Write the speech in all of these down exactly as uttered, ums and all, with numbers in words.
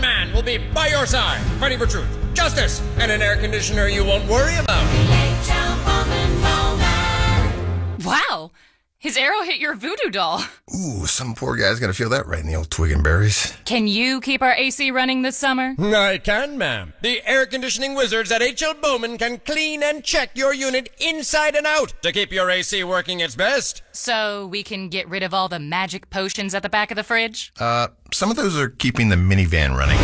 man will be by your side, fighting for truth, justice, and an air conditioner you won't worry about. Wow, his arrow hit your voodoo doll. Ooh, some poor guy's gonna feel that right in the old twig and berries. Can you keep our A C running this summer? I can, ma'am. The air conditioning wizards at H L Bowman can clean and check your unit inside and out to keep your A C working its best. So we can get rid of all the magic potions at the back of the fridge? Uh, some of those are keeping the minivan running.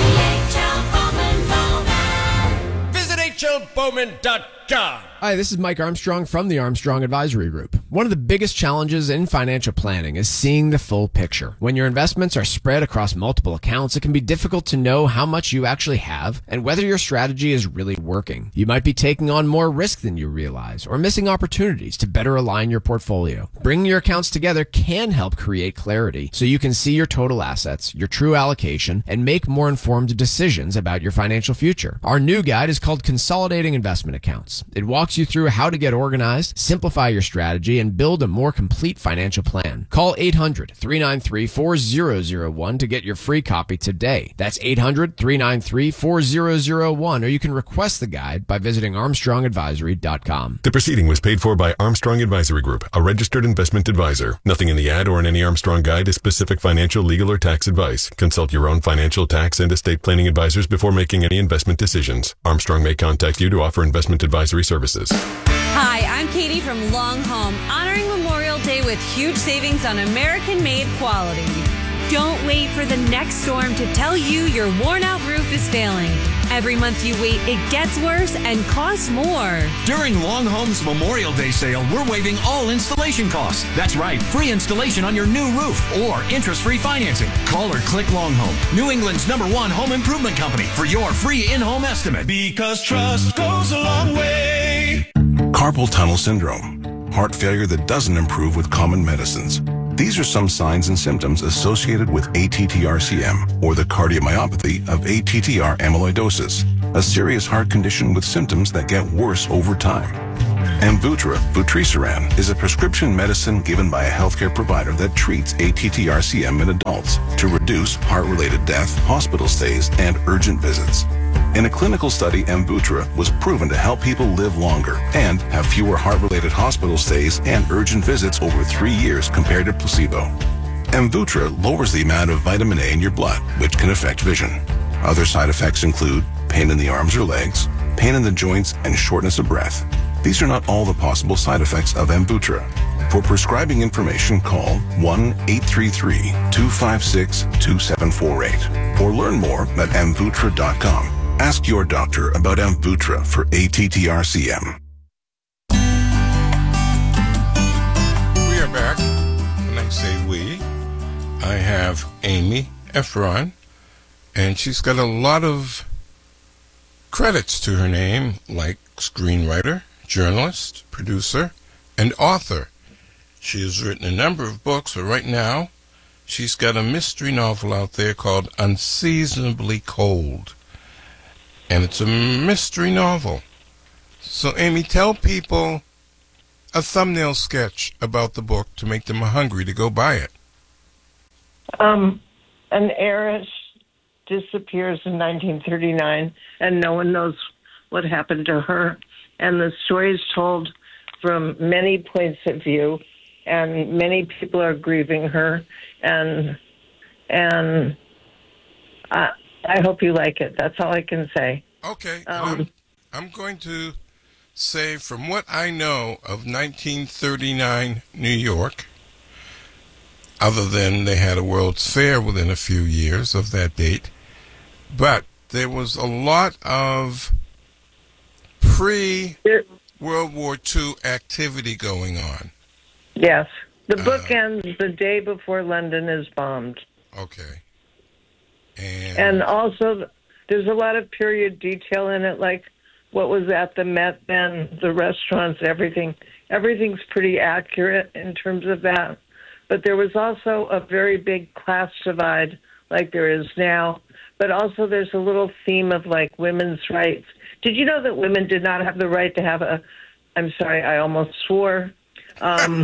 Visit H L Bowman dot com. Hi, this is Mike Armstrong from the Armstrong Advisory Group. One of the biggest challenges in financial planning is seeing the full picture. When your investments are spread across multiple accounts, it can be difficult to know how much you actually have and whether your strategy is really working. You might be taking on more risk than you realize or missing opportunities to better align your portfolio. Bringing your accounts together can help create clarity so you can see your total assets, your true allocation, and make more informed decisions about your financial future. Our new guide is called Consolidating Investment Accounts. It walks you through how to get organized, simplify your strategy, and build a more complete financial plan. Call eight hundred, three nine three, four zero zero one to get your free copy today. That's eight hundred, three nine three, four zero zero one, or you can request the guide by visiting Armstrong Advisory dot com. The proceeding was paid for by Armstrong Advisory Group, a registered investment advisor. Nothing in the ad or in any Armstrong guide is specific financial, legal, or tax advice. Consult your own financial, tax, and estate planning advisors before making any investment decisions. Armstrong may contact you to offer investment advisory services. Hi, I'm Katie from Long Home, honoring Memorial Day with huge savings on American-made quality. Don't wait for the next storm to tell you your worn-out roof is failing. Every month you wait, it gets worse and costs more. During Long Home's Memorial Day sale, we're waiving all installation costs. That's right, free installation on your new roof or interest-free financing. Call or click Long Home, New England's number one home improvement company, for your free in-home estimate. Because trust goes a long way. Carpal tunnel syndrome, heart failure that doesn't improve with common medicines. These are some signs and symptoms associated with A T T R C M, or the cardiomyopathy of A T T R amyloidosis, a serious heart condition with symptoms that get worse over time. Amvuttra, vutrisiran, is a prescription medicine given by a healthcare provider that treats A T T R C M in adults to reduce heart-related death, hospital stays, and urgent visits. In a clinical study, Amvuttra was proven to help people live longer and have fewer heart-related hospital stays and urgent visits over three years compared to placebo. Amvuttra lowers the amount of vitamin A in your blood, which can affect vision. Other side effects include pain in the arms or legs, pain in the joints, and shortness of breath. These are not all the possible side effects of Amvuttra. For prescribing information, call one eight three three, two five six, two seven four eight or learn more at amvuttra dot com. Ask your doctor about Amvuttra for A T T R C M. We are back. When I say we, I have Amy Efron, and she's got a lot of credits to her name, like screenwriter, journalist, producer, and author. She has written a number of books, but right now she's got a mystery novel out there called Unseasonably Cold. And it's a mystery novel. So, Amy, tell people a thumbnail sketch about the book to make them hungry to go buy it. Um, an heiress disappears in nineteen thirty-nine, and no one knows what happened to her. And the story is told from many points of view, and many people are grieving her. And and I, I hope you like it. That's all I can say. Okay. Um, um, I'm going to say, from what I know of nineteen thirty-nine New York, other than they had a World's Fair within a few years of that date, but there was a lot of pre-World War Two activity going on. Yes. The book uh, ends the day before London is bombed. Okay. And, And also, there's a lot of period detail in it, like what was at the Met then, the restaurants, everything. Everything's pretty accurate in terms of that. But there was also a very big class divide, like there is now. But also there's a little theme of, like, women's rights. Did you know that women did not have the right to have a, I'm sorry, I almost swore, um,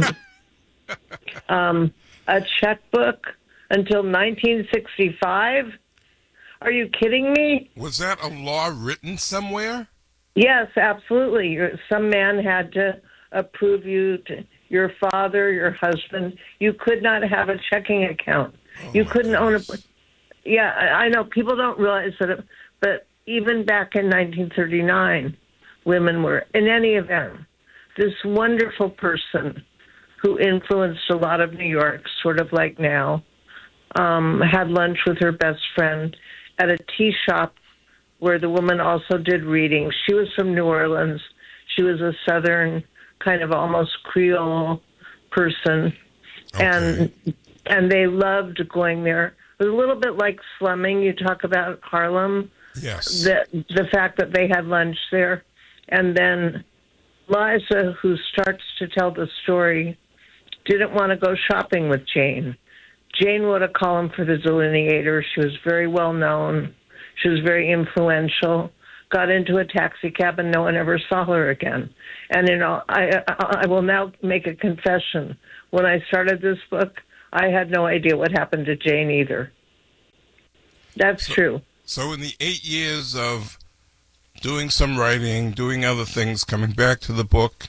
um, a checkbook until nineteen sixty-five? Are you kidding me? Was that a law written somewhere? Yes, absolutely. You're, some man had to approve you to your father, your husband. You could not have a checking account. Oh, you couldn't goodness. own a. Yeah, I I know people don't realize that, it, but even back in nineteen thirty-nine, women were. In any event, this wonderful person who influenced a lot of New York, sort of like now, um, had lunch with her best friend at a tea shop where the woman also did readings. She was from New Orleans. She was a Southern kind of almost Creole person. Okay. And and they loved going there. It was a little bit like slumming. You talk about Harlem. Yes. The, the fact that they had lunch there. And then Liza, who starts to tell the story, didn't want to go shopping with Jane. Jane wrote a column for the Delineator. She was very well known. She was very influential. Got into a taxi cab and no one ever saw her again. And you know, I, I I will now make a confession. When I started this book, I had no idea what happened to Jane either. That's So- true. So in the eight years of doing some writing, doing other things, coming back to the book,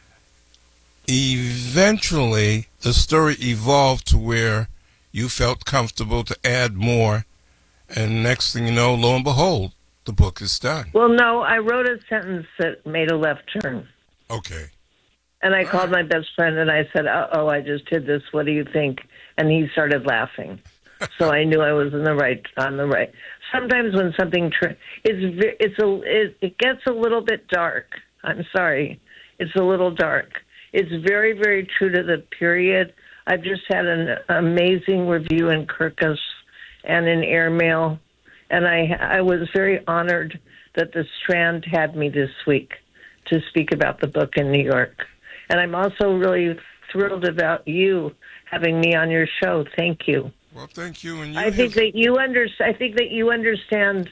eventually the story evolved to where you felt comfortable to add more, and next thing you know, lo and behold, the book is done. Well, no, I wrote a sentence that made a left turn. Okay. And I called my best friend and I said, uh-oh, I just did this. What do you think? And he started laughing. So I knew I was in the right, on the right. Sometimes when something, tr- it's, ve- it's a, it, it gets a little bit dark. I'm sorry. It's a little dark. It's very, very true to the period. I've just had an amazing review in Kirkus and in Airmail. And I, I was very honored that the Strand had me this week to speak about the book in New York. And I'm also really thrilled about you having me on your show. Thank you. Well, thank you. And you I think have- that you under, I think that you understand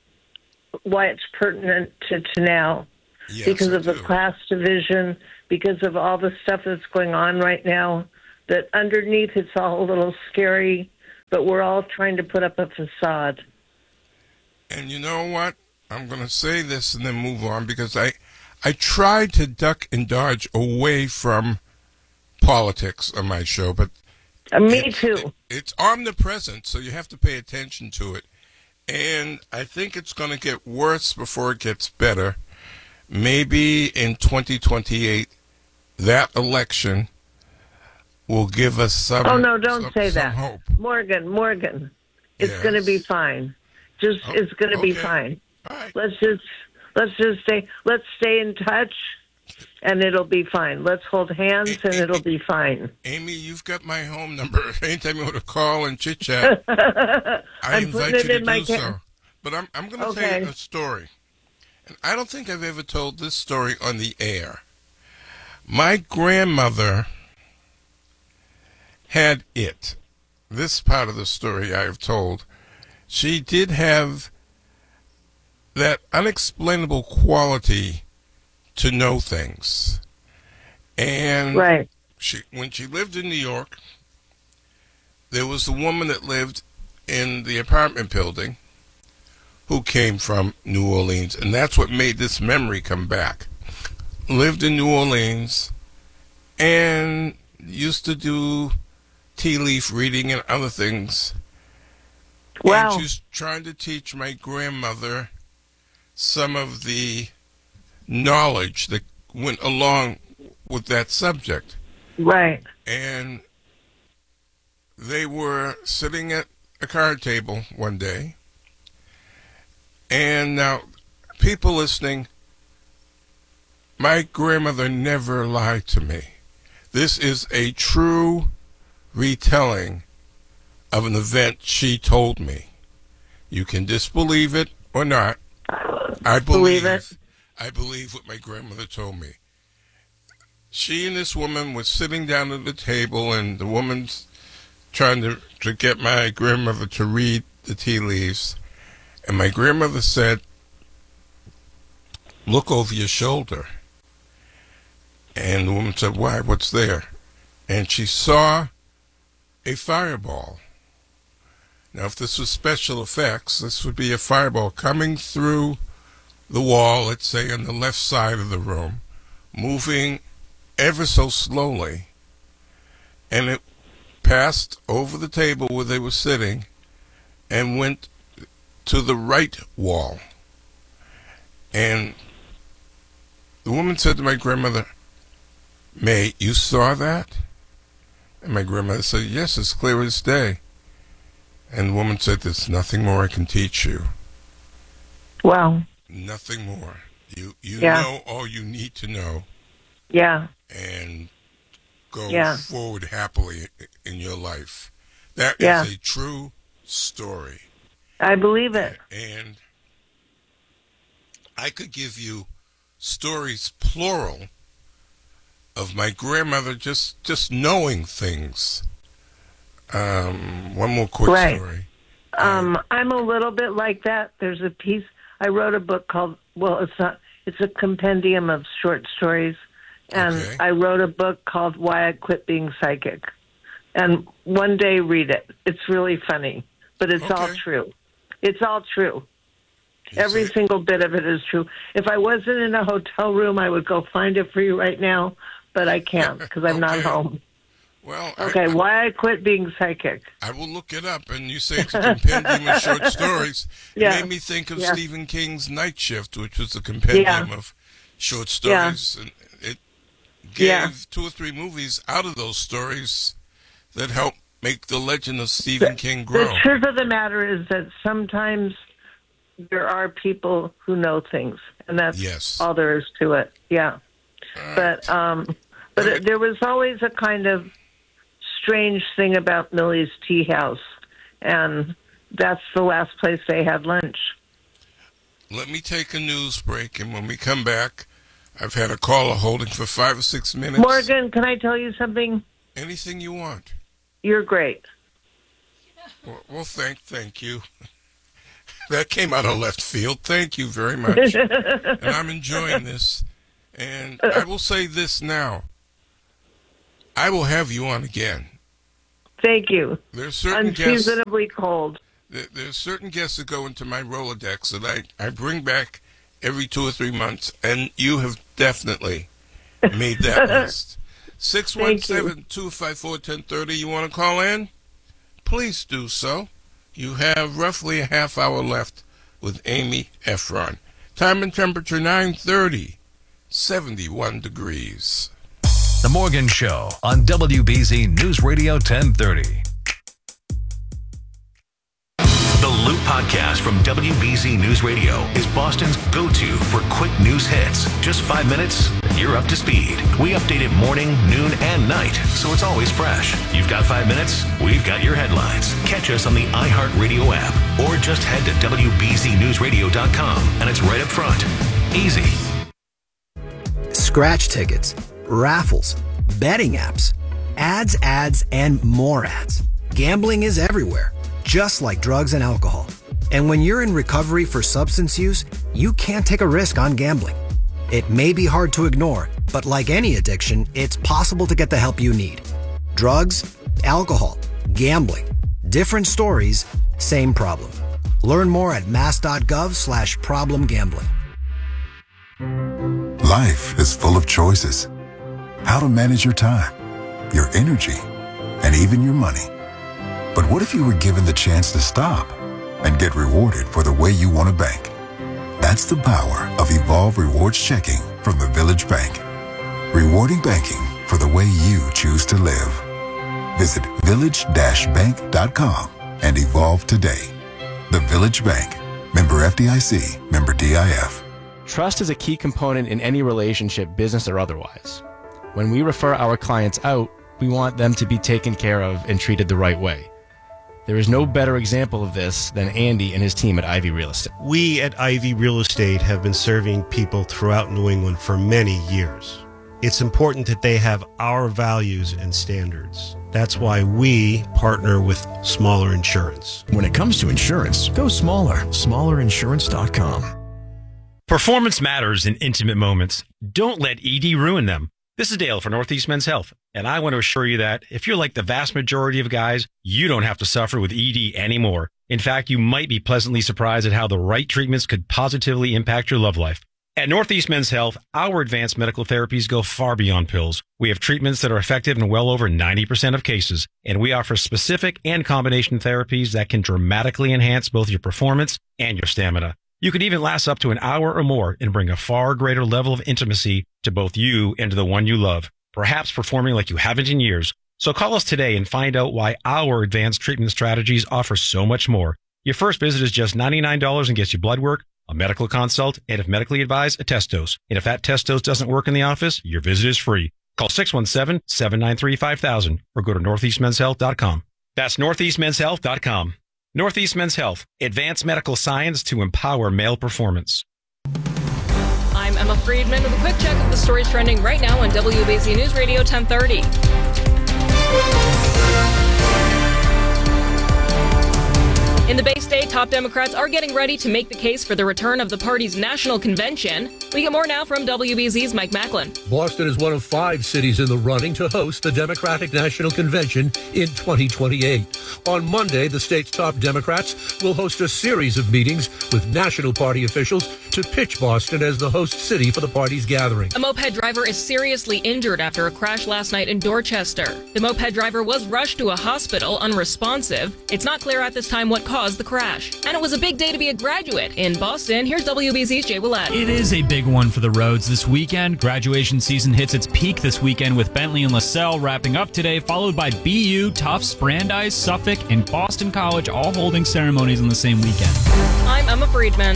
why it's pertinent to, to now, Yes, because I of the do. class division, because of all the stuff that's going on right now. That underneath it's all a little scary, but we're all trying to put up a facade. And you know what? I'm going to say this and then move on, because I, I tried to duck and dodge away from politics on my show, but Uh, me it- too. it- it's omnipresent, so you have to pay attention to it. And I think it's going to get worse before it gets better. Maybe in twenty twenty-eight, that election will give us some. Oh no! Don't some- say some that, hope. Morgan. Morgan, it's Yes. going to be fine. Just Oh, it's going to be okay. fine. All right. Let's just let's just stay let's stay in touch, and it'll be fine. Let's hold hands, and it'll be fine. Amy, you've got my home number. Anytime you want to call and chit chat, I I'm invite putting you it to in my do ca- so. But I'm I'm going to tell Okay. you a story, and I don't think I've ever told this story on the air. My grandmother had it. This part of the story I have told. She did have that unexplainable quality to know things. And Right. she, when she lived in New York, there was a woman that lived in the apartment building who came from New Orleans, and that's what made this memory come back. Lived in New Orleans and used to do tea leaf reading and other things. Wow. And she was trying to teach my grandmother some of the knowledge that went along with that subject. Right. And they were sitting at a card table one day. And now, people listening, my grandmother never lied to me. This is a true retelling of an event she told me. You can disbelieve it or not. I believe, Believe it. I believe what my grandmother told me. She and this woman were sitting down at the table, and the woman's trying to, to get my grandmother to read the tea leaves. And my grandmother said, "Look over your shoulder." And the woman said, "Why? What's there?" And she saw a fireball. Now, if this was special effects, this would be a fireball coming through the wall, let's say on the left side of the room, moving ever so slowly, and it passed over the table where they were sitting and went to the right wall. And the woman said to my grandmother, "May, you saw that?" And my grandmother said, "Yes, it's clear as day." And the woman said, "There's nothing more I can teach you." Wow. Nothing more. You you Yeah. know all you need to know. Yeah. And go Yeah. forward happily in your life. That Yeah. is a true story. I believe it. And I could give you stories, plural, of my grandmother just, just knowing things. Um, one more quick Right. story. Um, I'm a little bit like that. There's a piece, I wrote a book called, well, it's not, it's a compendium of short stories. And Okay. I wrote a book called Why I Quit Being Psychic. And one day read it. It's really funny, but it's all Okay. true. It's all true. Is Every it? single bit of it is true. If I wasn't in a hotel room, I would go find it for you right now, but I can't because I'm not Okay. home. Well, I- Okay, I, Why I Quit Being Psychic. I will look it up, and you say it's a compendium of short stories. It Yeah. made me think of Yeah. Stephen King's Night Shift, which was a compendium Yeah. of short stories, and it gave Yeah. two or three movies out of those stories that helped make the legend of Stephen King grow. The truth of the matter is that sometimes there are people who know things, and that's Yes. all there is to it. Yeah, but um, but it, there was always a kind of strange thing about Millie's Tea House, and that's the last place they had lunch. Let me take a news break, and when we come back, I've had a caller holding for five or six minutes. Morgan, can I tell you something? Anything you want. You're great. Well, well thank, thank you. That came out of left field. Thank you very much. And I'm enjoying this. And I will say this now. I will have you on again. Thank you. There's certain guests. Unseasonably cold. There, there's certain guests that go into my Rolodex that I, I bring back every two or three months, and you have definitely made that list. six one seven, two five four, one zero three zero. You want to call in? Please do so. You have roughly a half hour left with Amy Efron. Time and temperature nine thirty, seventy-one degrees. The Morgan Show on W B Z News Radio ten thirty. The Loop Podcast from W B Z News Radio is Boston's go-to for quick news hits. Just five minutes, you're up to speed. We update it morning, noon, and night, so it's always fresh. You've got five minutes, we've got your headlines. Catch us on the iHeartRadio app, or just head to W B Z news radio dot com, and it's right up front. Easy. Scratch tickets, raffles, betting apps, ads, ads, and more ads. Gambling is everywhere, just like drugs and alcohol. And when you're in recovery for substance use, you can't take a risk on gambling. It may be hard to ignore, but like any addiction, it's possible to get the help you need. Drugs, alcohol, gambling. Different stories, same problem. Learn more at mass.gov slash problem gambling. Life is full of choices. How to manage your time, your energy, and even your money. But what if you were given the chance to stop and get rewarded for the way you want to bank? That's the power of Evolve Rewards Checking from the Village Bank. Rewarding banking for the way you choose to live. Visit village dash bank dot com and evolve today. The Village Bank. Member F D I C. Member D I F. Trust is a key component in any relationship, business or otherwise. When we refer our clients out, we want them to be taken care of and treated the right way. There is no better example of this than Andy and his team at Ivy Real Estate. We at Ivy Real Estate have been serving people throughout New England for many years. It's important that they have our values and standards. That's why we partner with Smaller Insurance. When it comes to insurance, go smaller. smaller insurance dot com. Performance matters in intimate moments. Don't let E D ruin them. This is Dale for Northeast Men's Health, and I want to assure you that if you're like the vast majority of guys, you don't have to suffer with E D anymore. In fact, you might be pleasantly surprised at how the right treatments could positively impact your love life. At Northeast Men's Health, our advanced medical therapies go far beyond pills. We have treatments that are effective in well over ninety percent of cases, and we offer specific and combination therapies that can dramatically enhance both your performance and your stamina. You could even last up to an hour or more and bring a far greater level of intimacy to both you and to the one you love, perhaps performing like you haven't in years. So call us today and find out why our advanced treatment strategies offer so much more. Your first visit is just ninety-nine dollars and gets you blood work, a medical consult, and if medically advised, a test dose. And if that test dose doesn't work in the office, your visit is free. Call six one seven, seven nine three, five thousand or go to northeast men's health dot com. That's northeast men's health dot com. Northeast Men's Health, advanced medical science to empower male performance. I'm Emma Friedman with a quick check of the stories trending right now on W B Z News Radio ten thirty. In the Bay State, top Democrats are getting ready to make the case for the return of the party's national convention. We get more now from W B Z's Mike Macklin. Boston is one of five cities in the running to host the Democratic National Convention in twenty twenty-eight. On Monday, the state's top Democrats will host a series of meetings with national party officials to pitch Boston as the host city for the party's gathering. A moped driver is seriously injured after a crash last night in Dorchester. The moped driver was rushed to a hospital unresponsive. It's not clear at this time what caused the crash. And it was a big day to be a graduate. In Boston, here's W B Z's Jay Willett. It is a big one for the roads this weekend. Graduation season hits its peak this weekend with Bentley and LaSalle wrapping up today, followed by B U, Tufts, Brandeis, Suffolk, and Boston College all holding ceremonies on the same weekend. I'm Emma Friedman.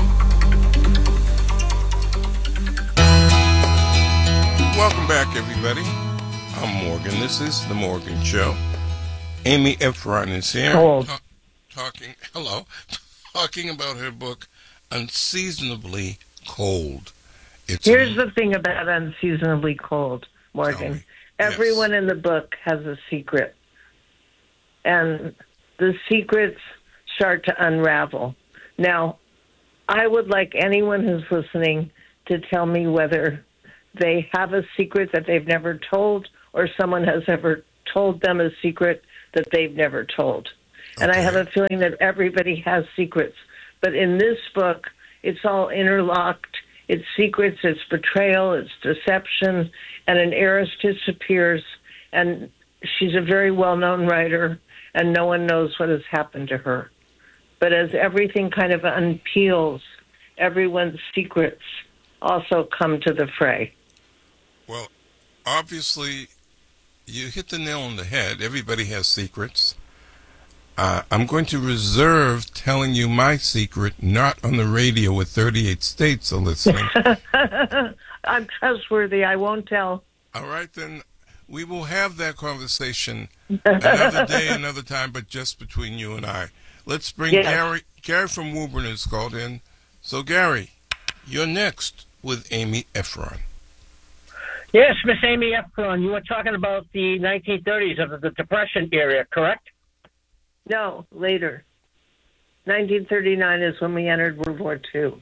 Welcome back, everybody. I'm Morgan. This is The Morgan Show. Amy Efron is here. Hello. Ta- talking, hello, talking about her book, Unseasonably Cold. It's Here's the thing about Unseasonably Cold, Morgan. Everyone yes. in the book has a secret. And the secrets start to unravel. Now, I would like anyone who's listening to tell me whether they have a secret that they've never told or someone has ever told them a secret that they've never told. Okay. And I have a feeling that everybody has secrets. But in this book, it's all interlocked. It's secrets, it's betrayal, it's deception, and an heiress disappears, and she's a very well-known writer, and no one knows what has happened to her. But as everything kind of unpeels, everyone's secrets also come to the fray. Well, obviously, you hit the nail on the head. Everybody has secrets. Uh, I'm going to reserve telling you my secret, not on the radio with thirty-eight states are listening. I'm trustworthy. I won't tell. All right, then we will have that conversation another day, another time, but just between you and I. Let's bring yes. Gary. Gary from Woburn is called in. So, Gary, you're next with Amy Efron. Yes, Miss Amy Efron, you were talking about the nineteen thirties of the Depression era, correct? No, later. nineteen thirty-nine is when we entered World War Two.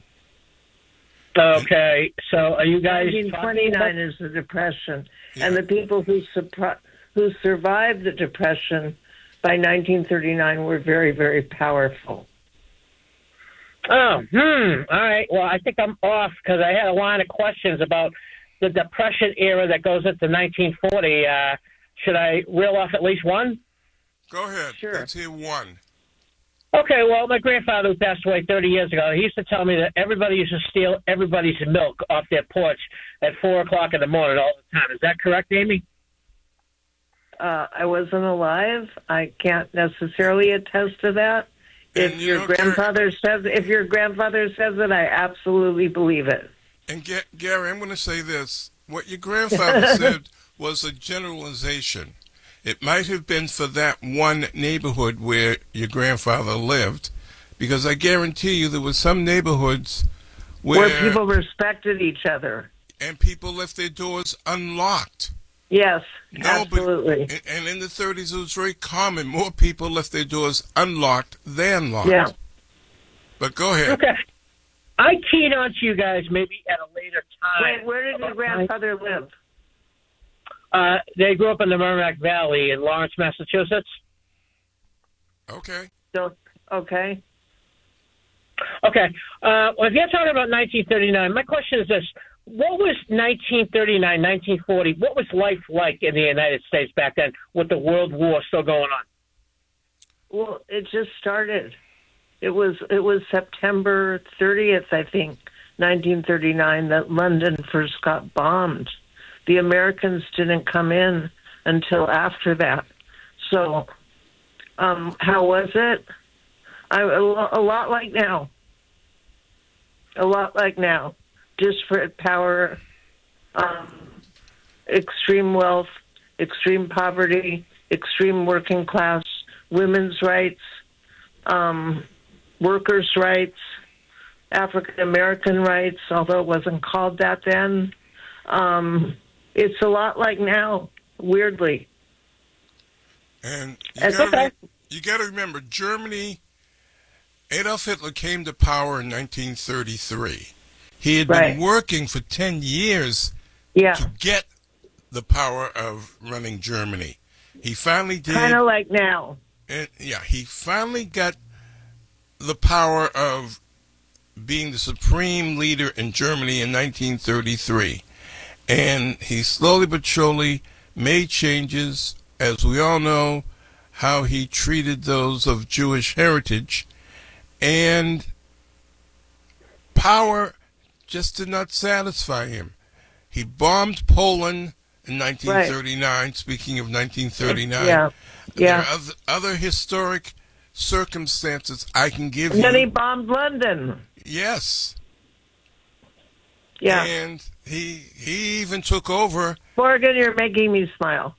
Okay, so are you guys... nineteen twenty-nine is the Depression, yeah. And the people who, supri- who survived the Depression by nineteen thirty-nine were very, very powerful. Oh, hmm, all right. Well, I think I'm off because I had a line of questions about the Depression era that goes into nineteen forty. Uh, should I reel off at least one? Go ahead. Sure. Let's hear one. Okay, well, my grandfather who passed away thirty years ago, he used to tell me that everybody used to steal everybody's milk off their porch at four o'clock in the morning all the time. Is that correct, Amy? Uh, I wasn't alive. I can't necessarily attest to that. And if you your know, grandfather Gary, says, if your grandfather says it, I absolutely believe it. And G- Gary, I'm going to say this: what your grandfather said was a generalization. It might have been for that one neighborhood where your grandfather lived, because I guarantee you there were some neighborhoods where, where people respected each other. And people left their doors unlocked. Yes, no, absolutely. But, and in the thirties, it was very common. More people left their doors unlocked than locked. Yeah. But go ahead. Okay. I keyed on to you guys maybe at a later time. Wait, where did your grandfather live? Uh, they grew up in the Merrimack Valley in Lawrence, Massachusetts. Okay. So, okay. Okay. Uh, well, if you're talking about nineteen thirty-nine, my question is this. What was nineteen thirty-nine, nineteen forty? What was life like in the United States back then with the World War still going on? Well, it just started. It was it was September thirtieth, I think, nineteen thirty-nine, that London first got bombed. The Americans didn't come in until after that. So, um, how was it? I, a, lo- a lot like now. A lot like now. Disparate power, um, extreme wealth, extreme poverty, extreme working class, women's rights, um, workers' rights, African American rights, although it wasn't called that then. Um, it's a lot like now, weirdly. And you That's gotta, okay. you got to remember, Germany, Adolf Hitler came to power in nineteen thirty-three. He had Right. been working for ten years Yeah. to get the power of running Germany. He finally did. Kind of like now. And, yeah, he finally got the power of being the supreme leader in Germany in nineteen thirty-three. And he slowly but surely made changes. As we all know, how he treated those of Jewish heritage. And power just did not satisfy him. He bombed Poland in nineteen thirty-nine, right. Speaking of nineteen thirty-nine. Yeah. There Yeah. are other, other historic circumstances I can give And you. then he bombed London. Yes. Yeah. And he he even took over. Morgan, you're making me smile.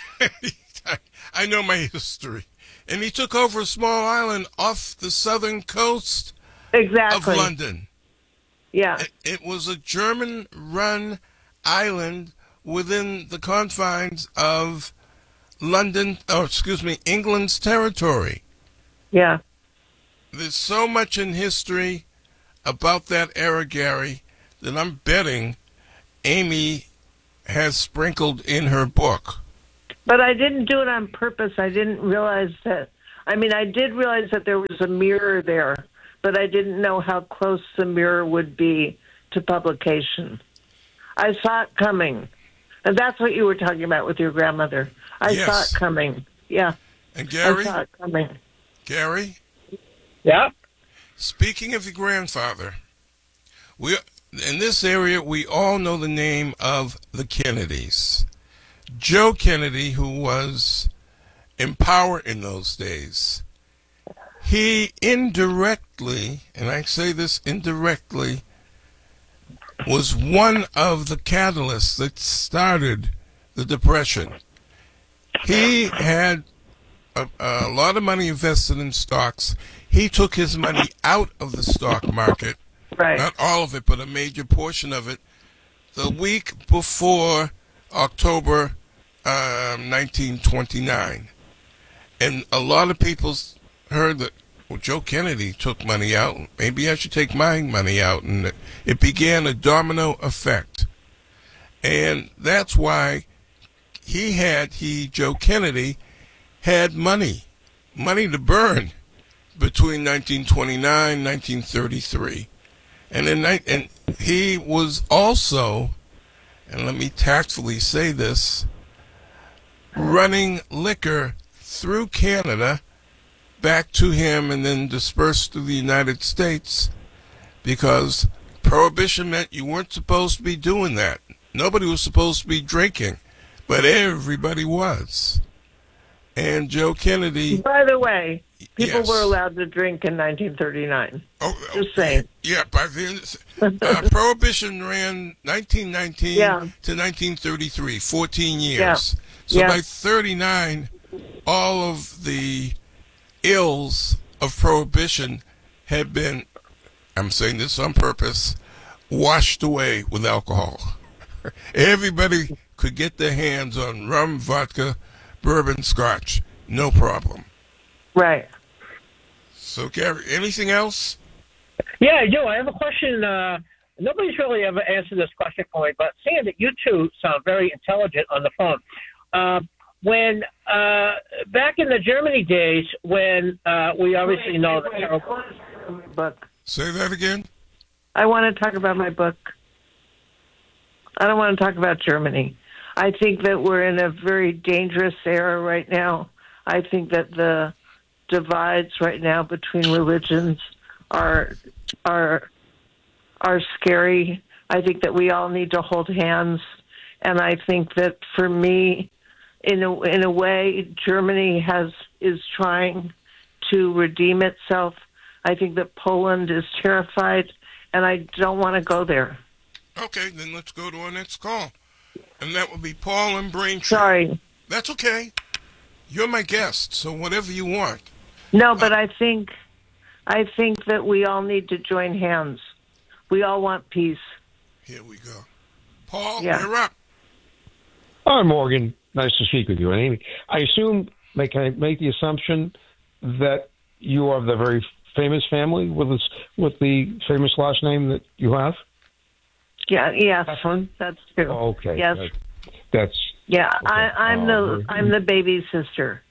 I know my history. And he took over a small island off the southern coast Exactly. of London. Yeah. It, it was a German-run island within the confines of London, or excuse me, England's territory. Yeah. There's so much in history about that era, Gary, that I'm betting Amy has sprinkled in her book. But I didn't do it on purpose. I didn't realize that. I mean, I did realize that there was a mirror there, but I didn't know how close the mirror would be to publication. I saw it coming. And that's what you were talking about with your grandmother. I Yes. saw it coming. Yeah. And Gary? I saw it coming. Gary? Yeah? Speaking of your grandfather, we in this area, we all know the name of the Kennedys. Joe Kennedy, who was in power in those days, he indirectly, and I say this indirectly, was one of the catalysts that started the Depression. He had a, a lot of money invested in stocks. He took his money out of the stock market, right. Not all of it, but a major portion of it, the week before October um, nineteen twenty-nine. And a lot of people heard that, well, Joe Kennedy took money out. Maybe I should take my money out. And it, it began a domino effect. And that's why he had, he, Joe Kennedy, had money, money to burn between nineteen twenty-nine and nineteen thirty-three. And, in, and he was also, and let me tactfully say this, running liquor through Canada back to him and then dispersed through the United States, because Prohibition meant you weren't supposed to be doing that. Nobody was supposed to be drinking, but everybody was. And Joe Kennedy... By the way, people Yes. were allowed to drink in nineteen thirty-nine. Oh, Just saying. Yeah, by the uh, Prohibition ran nineteen nineteen Yeah. to nineteen thirty-three, fourteen years. Yeah. So Yeah. by thirty-nine, all of the ills of Prohibition had been, I'm saying this on purpose, washed away with alcohol. Everybody could get their hands on rum, vodka, bourbon, scotch, no problem. Right. So, Gary, anything else? Yeah, I do. I have a question. Uh, nobody's really ever answered this question for me, but seeing that you two sound very intelligent on the phone, uh, when uh, back in the Germany days, when uh, we obviously wait, know wait, that wait. book. Say that again. I want to talk about my book. I don't want to talk about Germany. I think that we're in a very dangerous era right now. I think that the divides right now between religions are are are scary. I think that we all need to hold hands, and I think that for me, in a in a way, Germany has is trying to redeem itself. I think that Poland is terrified, and I don't want to go there. Okay, then let's go to our next call. And that would be Paul and Braintree. Sorry. That's okay. You're my guest, so whatever you want. No, but uh, I think I think that we all need to join hands. We all want peace. Here we go. Paul, yeah. you're up. Hi, Morgan. Nice to speak with you. And Amy, I assume, make, can I make the assumption that you are the very famous family with this, with the famous last name that you have? Yeah, yes, Efron? That's true. Okay. Yes. That, that's yeah. okay. I, I'm uh, the I'm the baby sister.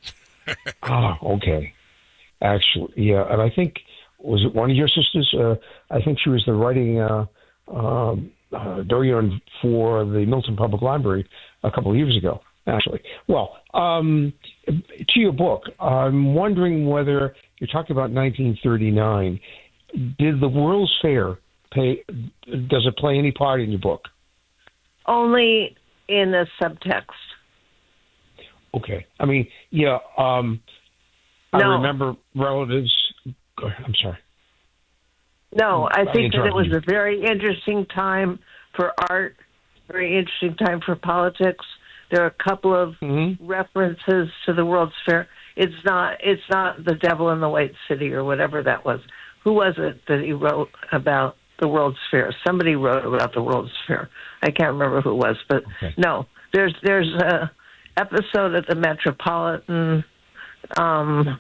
Ah, okay. Actually, yeah, and I think was it one of your sisters? Uh, I think she was the writing uh, um, uh, doyen for the Milton Public Library a couple of years ago. Actually, well, um, to your book, I'm wondering whether you're talking about nineteen thirty-nine. Did the World's Fair pay? Does it play any part in your book? Only in the subtext. Okay. I mean, yeah. Um, no. I remember relatives. I'm sorry. No, I think that it was you. a very interesting time for art, very interesting time for politics. There are a couple of mm-hmm. references to the World's Fair. It's not. It's not The Devil in the White City or whatever that was. Who was it that he wrote about the World's Fair? Somebody wrote about the World's Fair. I can't remember who it was, but okay. no. There's there's a episode at the Metropolitan. Um,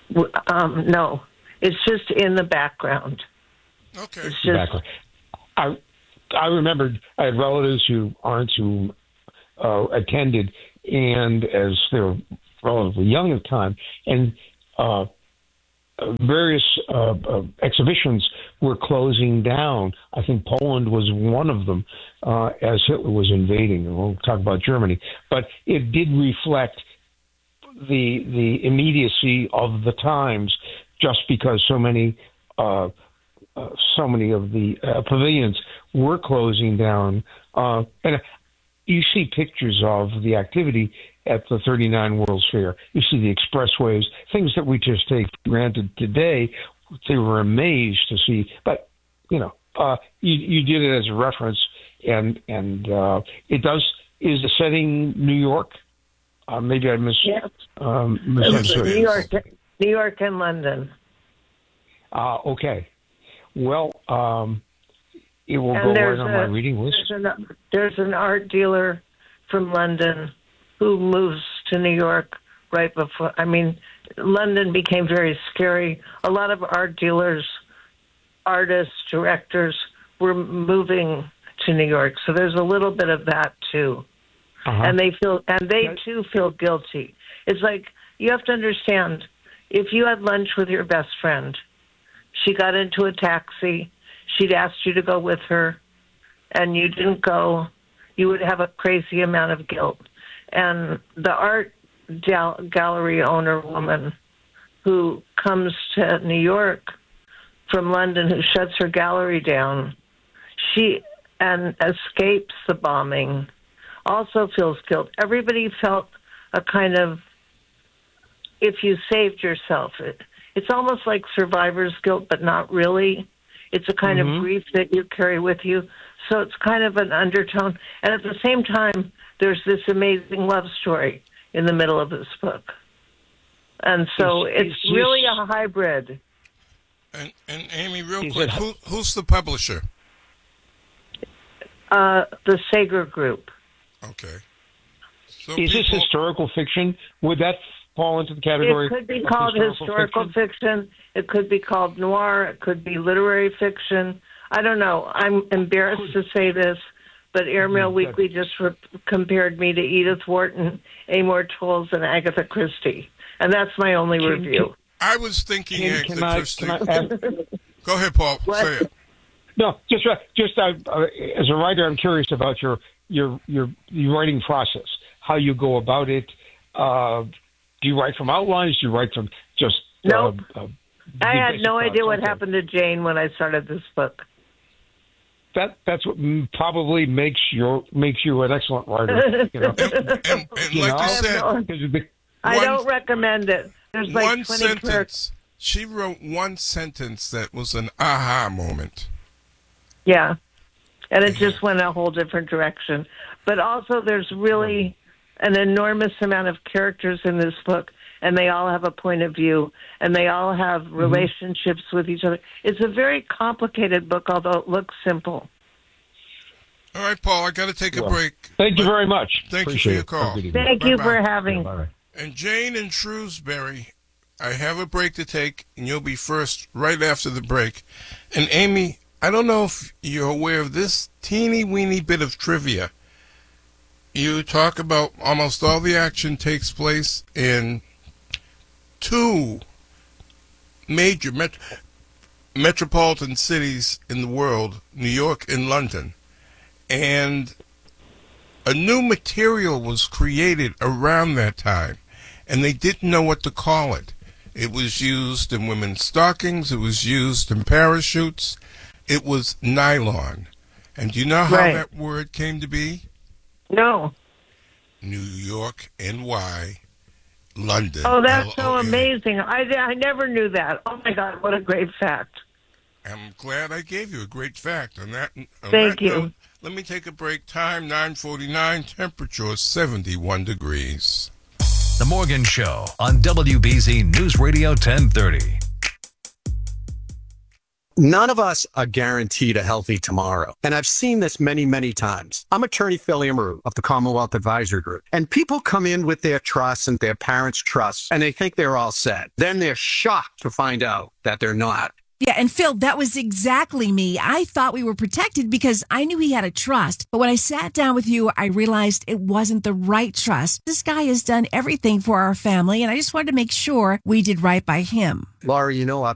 um, no, it's just in the background. Okay. It's just, background. I I remembered I had relatives who aren't who uh, attended, and as they were relatively young at the time, and uh, various uh, uh, exhibitions were closing down. I think Poland was one of them uh, as Hitler was invading. And we'll talk about Germany, but it did reflect the the immediacy of the times, just because so many uh, uh, so many of the uh, pavilions were closing down, uh, and you see pictures of the activity at the thirty-nine World's Fair. You see the expressways, things that we just take for granted today. They were amazed to see, but you know, uh, you, you did it as a reference, and and uh, it does. Is the setting New York? Uh, maybe I mis yes. um, misunderstood. New York, New York, and London. Uh, okay. Well, um, it will and go right on a, my reading list. There's an, there's an art dealer from London who moves to New York right before. I mean, London became very scary. A lot of art dealers, artists, directors were moving to New York, so there's a little bit of that too. Uh-huh. And they feel, and they too feel guilty. It's like you have to understand: if you had lunch with your best friend, she got into a taxi, she'd asked you to go with her, and you didn't go, you would have a crazy amount of guilt. And the art gal- gallery owner woman who comes to New York from London, who shuts her gallery down, she and escapes the bombing, also feels guilt. Everybody felt a kind of, if you saved yourself, it, it's almost like survivor's guilt, but not really. It's a kind mm-hmm. of grief that you carry with you. So it's kind of an undertone. And at the same time, there's this amazing love story in the middle of this book. And so is, it's is really this, a hybrid. And, and Amy, real is quick, it, who, who's the publisher? Uh, the Sager Group. Okay. So is people, this historical fiction? Would that fall into the category? It could be of called historical, historical fiction? fiction. It could be called noir. It could be literary fiction. I don't know. I'm embarrassed to say this, but Airmail Weekly just re- compared me to Edith Wharton, Amor Tolls, and Agatha Christie. And that's my only Can- review. I was thinking Can- Agatha can I- Christie. can I ask- Go ahead, Paul. What? Say it. No, just uh, just uh, uh, as a writer, I'm curious about your your your, your writing process, how you go about it. Uh, do you write from outlines? Do you write from just? Nope. Uh, uh, I had basic no thoughts? idea what Okay. happened to Jane when I started this book. That that's what mm, probably makes your makes you an excellent writer. You know, And You like know? you said, I one- don't recommend it. There's like one twenty characters. sentence. She wrote one sentence that was an aha moment. Yeah. And it just went a whole different direction. But also, there's really an enormous amount of characters in this book, and they all have a point of view, and they all have Mm-hmm. relationships with each other. It's a very complicated book, although it looks simple. All right, Paul, I got to take a Well, break. thank you very much. Thank Appreciate you it. for your call. Have a good evening. Thank you Bye-bye. for having. And Jane in Shrewsbury, I have a break to take, and you'll be first right after the break. And Amy, I don't know if you're aware of this teeny weeny bit of trivia. You talk about almost all the action takes place in two major met- metropolitan cities in the world, New York and London. And a new material was created around that time, and they didn't know what to call it. It was used in women's stockings. It was used in parachutes. It was nylon. And do you know how Right. that word came to be? No. New York, N Y, London. Oh, that's so L O N. amazing. I, I never knew that. Oh, my God, what a great fact. I'm glad I gave you a great fact on that. On Thank that you. note, let me take a break. Time nine forty-nine. Temperature seventy-one degrees. The Morgan Show on W B Z News Radio ten thirty. None of us are guaranteed a healthy tomorrow. And I've seen this many, many times. I'm attorney Phil Amaru of the Commonwealth Advisory Group. And people come in with their trusts and their parents' trusts, and they think they're all set. Then they're shocked to find out that they're not. Yeah, and Phil, that was exactly me. I thought we were protected because I knew he had a trust. But when I sat down with you, I realized it wasn't the right trust. This guy has done everything for our family, and I just wanted to make sure we did right by him. Laura, you know, our